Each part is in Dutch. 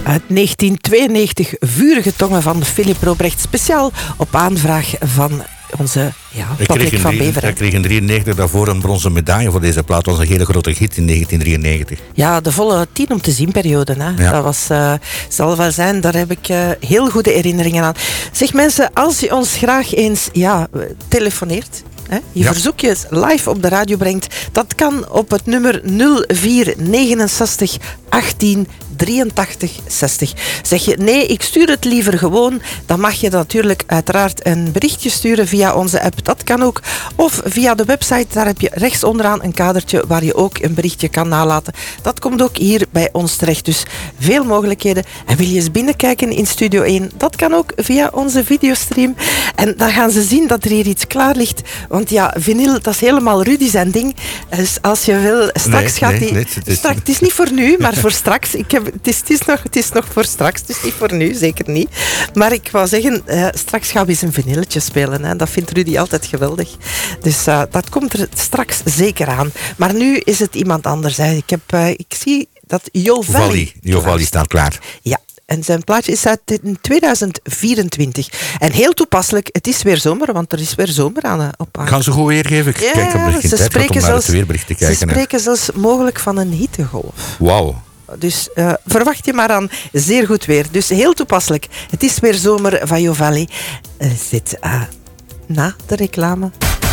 Uit 1992 Vurige tongen van Philip Robrecht. Speciaal op aanvraag van onze Patrick van Beveren. Ik kreeg in 1993 daarvoor een bronzen medaille voor deze plaat. Dat was een hele grote hit in 1993. Ja, de volle 10 om te zien periode. Hè. Ja. Dat was, zal wel zijn, daar heb ik heel goede herinneringen aan. Zeg mensen, als je ons graag eens telefoneert... je verzoekjes live op de radio brengt. Dat kan op het nummer 0469 18 83 60. Zeg je nee, ik stuur het liever gewoon, dan mag je natuurlijk uiteraard een berichtje sturen via onze app. Dat kan ook. Of via de website, daar heb je rechts onderaan een kadertje waar je ook een berichtje kan nalaten. Dat komt ook hier bij ons terecht. Dus veel mogelijkheden. En wil je eens binnenkijken in Studio 1? Dat kan ook via onze videostream. En dan gaan ze zien dat er hier iets klaar ligt. Want ja, vinyl, dat is helemaal Rudy zijn ding. Dus als je wil, straks gaat die... Het is niet voor nu, maar voor straks. Het is nog voor straks, het is niet voor nu, zeker niet. Maar ik wou zeggen, straks gaan we eens een vinyletje spelen. Hè. Dat vindt Rudy altijd geweldig. Dus dat komt er straks zeker aan. Maar nu is het iemand anders. Hè. Ik zie dat Jo Valley staat klaar. Ja. En zijn plaatje is uit 2024. En heel toepasselijk, het is weer zomer, want er is weer zomer aan. Gaan ze goed weergeven? Ik kijk op het tijd om naar het weerbericht te kijken. Ze spreken zelfs mogelijk van een hittegolf. Wauw. Dus verwacht je maar aan zeer goed weer. Dus heel toepasselijk. Het is weer zomer van Jo Valley. Zit na de reclame.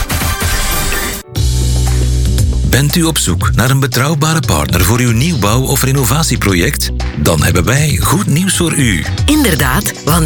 Bent u op zoek naar een betrouwbare partner voor uw nieuwbouw- of renovatieproject? Dan hebben wij goed nieuws voor u. Inderdaad, want